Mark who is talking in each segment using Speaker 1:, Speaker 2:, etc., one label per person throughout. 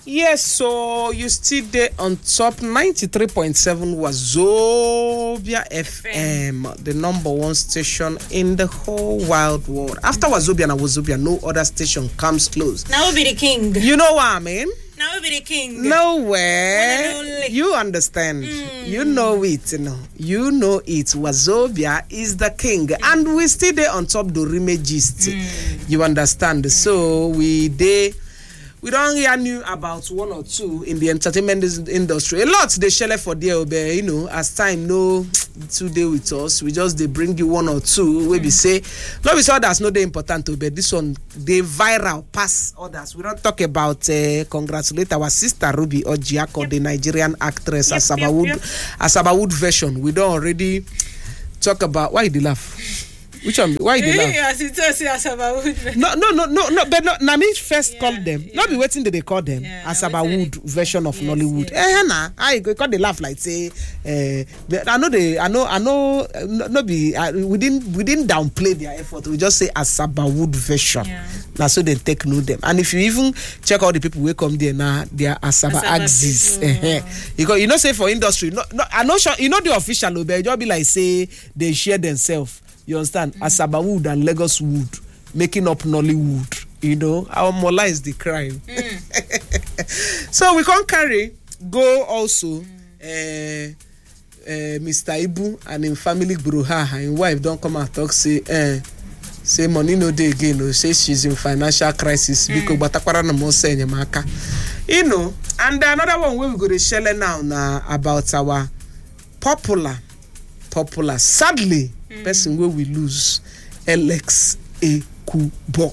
Speaker 1: Yes, so you still there on top 93.7 Wazobia FM, the number one station in the whole wide world. After Wazobia and Wazobia, no other station comes close.
Speaker 2: Now we'll be the king.
Speaker 1: You know what I mean?
Speaker 2: Now we'll be the king.
Speaker 1: Nowhere. You understand. You know it. You know it. Wazobia is the king. And we still there on top Dorime gist. You understand? So we don't hear new about one or two in the entertainment industry. A lot they share for there, but as time no today with us, we just they bring you one or two where we say, no, we saw that's not the important to, but this one they viral pass others. We don't talk about congratulate our sister Ruby Ojiako, the Nigerian actress, Asabawood version. We don't already talk about why did you laugh? Which one? Why did they laugh? No. But Nami first called them. Not be waiting that they call them Asabawood version of Nollywood. I call the laugh like say. I know. No be. We didn't downplay their effort. We just say Asabawood version. Now so they take note them. And if you even check all the people who come there now, they are Asaba axis. Because say for industry. No. I know. The official. But just be like say they share themselves. You understand? Asabawood and Lagos Wood making up Nollywood. Our Mola is the crime. So we can't go also Mr. Ibu and in family Bruha and wife don't come and talk say money no day again or say she's in financial crisis because batakwara na mo say nyamaka. And another one where we go to share now about our popular sadly person where we lose Alex Ekubo.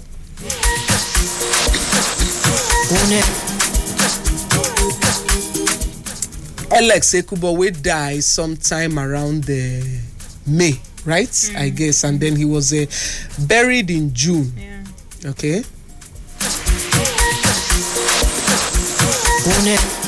Speaker 1: Alex Ekubo will die sometime around May, right? I guess, and then he was buried in June. Okay.